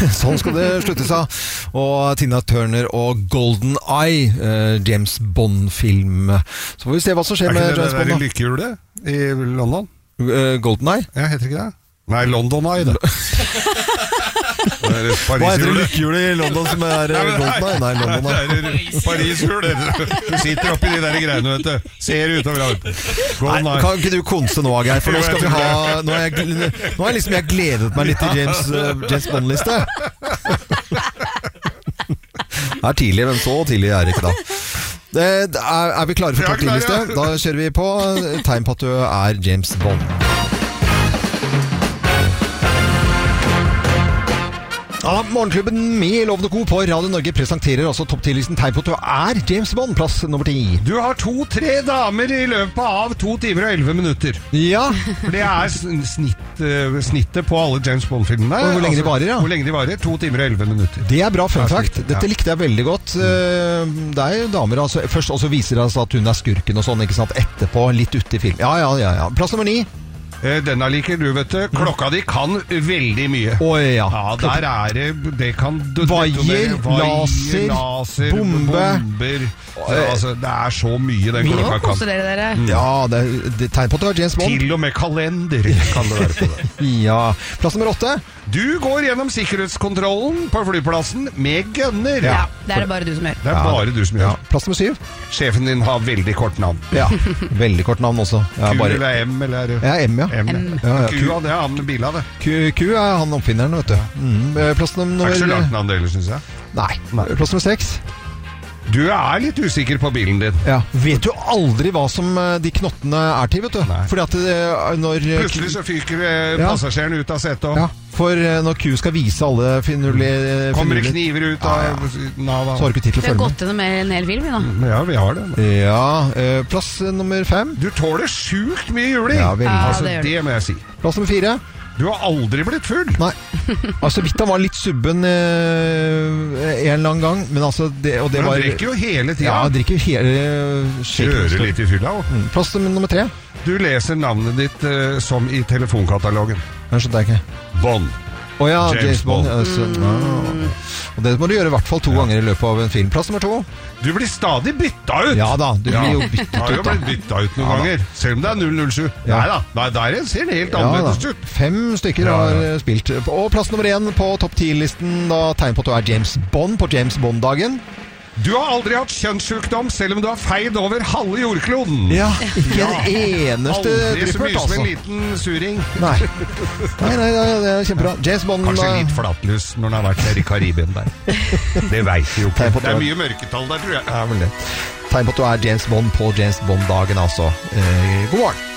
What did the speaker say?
Sånn skal det slutte seg. Og Tina Turner og Golden Eye, James Bond-film. Så får vi se hva som skjer med James Bond. Er ikke det lykkehjulet i London? Golden Eye? Ja, heter ikke det? Nei, London Eye, det. Hva heter det lykkehjulet i London som Golden Eye? Nei, London Eye. Paris-hjul. Du sitter oppi de der greiene, vet du. Ser utover alt. Nei, kan ikke du konse nå, Geir? For nå skal vi ha... Nå har liksom jeg gledet meg litt til James Bond-liste. Det er tidlig, men så tidlig er det ikke da. Er vi klare for topp-10-liste? Da kjører vi på. Tegn på at du er James Bond. Ja, Morgenklubben med Lovende Co på Radio Norge presenterer også topp 10-listen tegn på at du er James Bond, plass nummer 10. Du har 2-3 damer i løpet av 2 timer og 11 minutter. Ja. For det er snittet på alle James Bond-filmene. Og hvor lenge de varer, ja. Hvor lenge de varer, 2 timer og 11 minutter. Det er bra fun fact. Dette likte jeg veldig godt. Det er jo damer, altså. Først også viser det seg at hun er skurken og sånn, ikke sant? Etterpå, litt ute i film. Ja. Plass nummer 9. Denne liker du, vet du. Klokka di kan veldig mye. Ja. Ja, der er det kan Vaier, laser, bomber. Altså, det er så mye den klokka kan. Koser dere. Ja, det tegn på at du er James Bond. Til og med kalender kan det være på det. Ja. Plass nummer 8. Du går gjennom sikkerhetskontrollen på flyplassen med gunner. Ja, det er det bare du som gjør. Det er bare du som gjør. Plass nummer 7. Sjefen din har veldig kort navn. Ja, veldig kort navn også. Q eller M, eller? Ja, M, ja. M. Q, det er han med bilen, det. Q er han oppfinneren, vet du. Plass nummer... Det er ikke så langt navn det, synes jeg. Nei. Plass nummer 6. Du er litt usikker på bilen din. Ja. Vet du aldri hva som de knottene er til, vet du? Nei. Fordi at når... Plutselig så fyker passasjeren ut av setet. Ja, for når Q skal vise alle finurlige... Kommer det kniver ut av Nava. Så har du ikke tid til å følge med. Vi har gått gjennom en hel film, da. Ja, vi har det. Ja, plass nummer 5. Du tåler sjukt mye juling. Ja, altså, det gjør det må jeg si. Plass nummer 4. Du har aldri blitt full. Nei. Altså, vidt han var litt subben en eller annen gang, men altså... Men han drikker jo hele tiden. Ja, han drikker jo hele... Kjører litt i fylla også. Plass nummer 3. Du leser navnet ditt som i telefonkatalogen. Jeg skjønner ikke. Bond. Ja, James Bond. Og det må du gjøre i hvert fall 2 ganger i løpet av en film. Plass nummer 2. Du blir stadig bytta ut. Ja da, du blir jo byttet ut. Du har jo blitt bytta ut noen ganger, selv om det er 007. Ja. Nei, der ser den helt annerledes ut. 5 stykker har spilt. Og plass nummer 1 på topp 10-listen, da tegn på at du er James Bond på James Bond-dagen. Du har aldri hatt kjønnssykdom, selv om du har feid over halve jordkloden. Ja, ikke en eneste aldri så mye som en altså. liten suring. Nei, det er kjempebra. James Bond... Kanskje litt flatlus når han har vært der i Karibien der. Det vet vi jo ikke. Det er mye mørketall der, tror jeg. Ja, vel det. Tegn på at du er James Bond på James Bond-dagen, altså. God morgen.